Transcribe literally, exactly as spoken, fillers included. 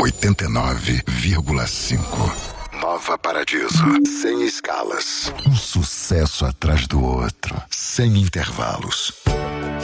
oitenta e nove vírgula cinco. Nova Paradiso. Sem escalas. Um sucesso atrás do outro. Sem intervalos.